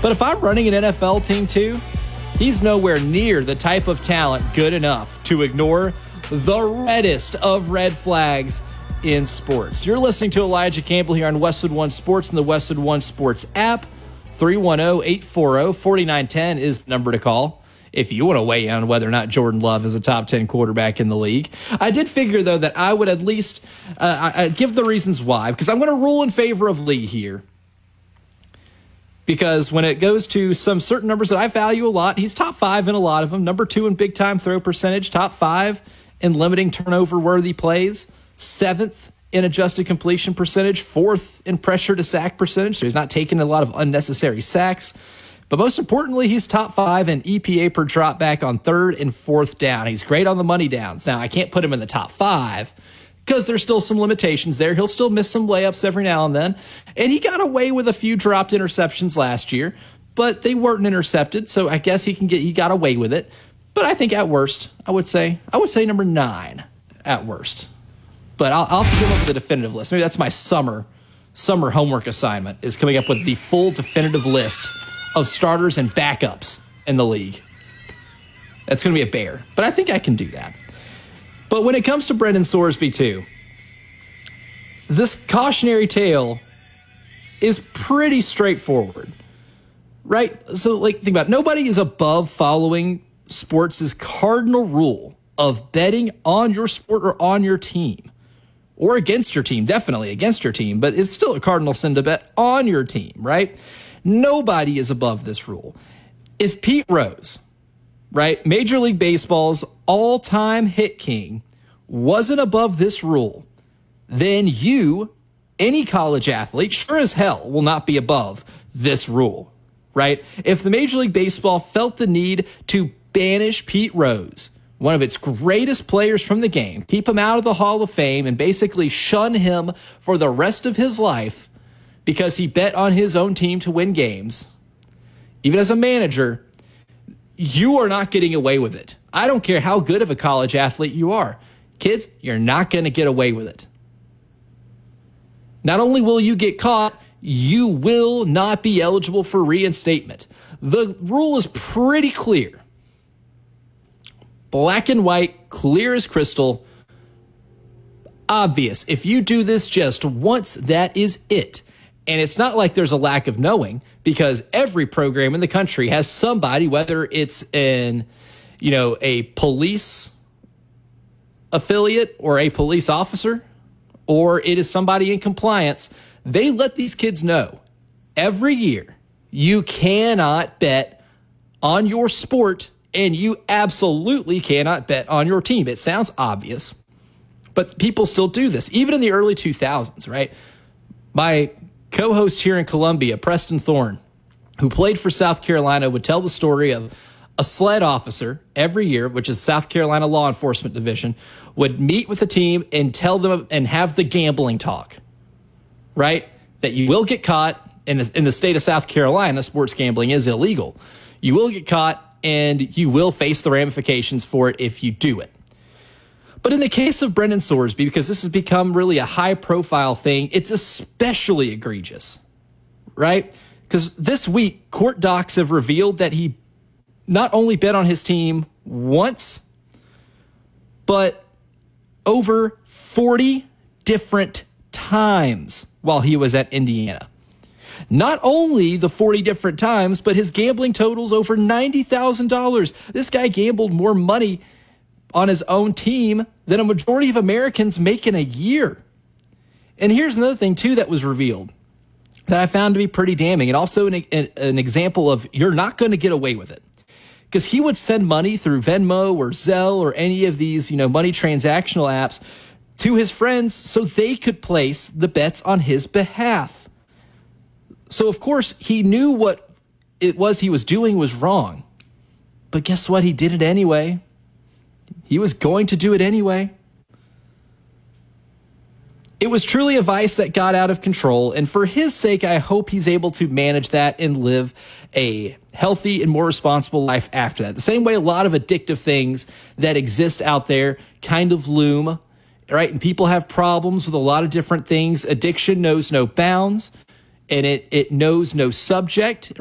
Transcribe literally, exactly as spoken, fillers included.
But if I'm running an N F L team too, he's nowhere near the type of talent good enough to ignore the reddest of red flags in sports. You're listening to Elijah Campbell here on Westwood One Sports and the Westwood One Sports app. three one zero, eight four zero, four nine one zero is the number to call if you want to weigh in on whether or not Jordan Love is a top ten quarterback in the league. I did figure, though, that I would at least uh, I, I'd give the reasons why, because I'm going to rule in favor of Lee here. Because when it goes to some certain numbers that I value a lot, he's top five in a lot of them. Number two in big-time throw percentage, top five in limiting turnover-worthy plays, seventh in adjusted completion percentage, fourth in pressure to sack percentage, so he's not taking a lot of unnecessary sacks. But most importantly, he's top five in E P A per dropback on third and fourth down. He's great on the money downs. Now, I can't put him in the top five because there's still some limitations there. He'll still miss some layups every now and then. And he got away with a few dropped interceptions last year, but they weren't intercepted, so I guess he can get he got away with it. But I think at worst, I would say I would say number nine at worst. But I'll, I'll have to give up the definitive list. Maybe that's my summer summer homework assignment, is coming up with the full definitive list of starters and backups in the league. That's going to be a bear, but I think I can do that. But when it comes to Brendan Sorsby, too, this cautionary tale is pretty straightforward, right? So, like, think about it. Nobody is above following sports' cardinal rule of betting on your sport or on your team, or against your team, definitely against your team, but it's still a cardinal sin to bet on your team, right? Nobody is above this rule. If Pete Rose, right, Major League Baseball's all-time hit king, wasn't above this rule, then you, any college athlete, sure as hell will not be above this rule, right? If the Major League Baseball felt the need to banish Pete Rose, one of its greatest players from the game, keep him out of the Hall of Fame, and basically shun him for the rest of his life because he bet on his own team to win games, even as a manager, you are not getting away with it. I don't care how good of a college athlete you are. Kids, you're not going to get away with it. Not only will you get caught, you will not be eligible for reinstatement. The rule is pretty clear. Black and white, clear as crystal, obvious. If you do this just once, that is it. And it's not like there's a lack of knowing, because every program in the country has somebody, whether it's in, you know, a police affiliate or a police officer, or it is somebody in compliance. They let these kids know every year you cannot bet on your sport, and you absolutely cannot bet on your team. It sounds obvious, but people still do this, even in the early two thousands, right? My co-host here in Columbia, Preston Thorne, who played for South Carolina, would tell the story of a sled officer every year, which is South Carolina Law Enforcement Division, would meet with the team and tell them and have the gambling talk, right? That you will get caught. In the, in the state of South Carolina, sports gambling is illegal. You will get caught, and you will face the ramifications for it if you do it. But in the case of Brendan Sorsby, because this has become really a high-profile thing, it's especially egregious, right? Because this week, court docs have revealed that he not only bet on his team once, but over forty different times while he was at Indiana. Not only the forty different times, but his gambling totals over ninety thousand dollars. This guy gambled more money on his own team than a majority of Americans make in a year. And here's another thing, too, that was revealed that I found to be pretty damning, and also an, an, an example of you're not going to get away with it. Because he would send money through Venmo or Zelle or any of these, you know, money transactional apps to his friends so they could place the bets on his behalf. So, of course, he knew what it was he was doing was wrong. But guess what? He did it anyway. He was going to do it anyway. It was truly a vice that got out of control, and for his sake, I hope he's able to manage that and live a healthy and more responsible life after that. The same way a lot of addictive things that exist out there kind of loom, right? And people have problems with a lot of different things. Addiction knows no bounds, and it, it knows no subject.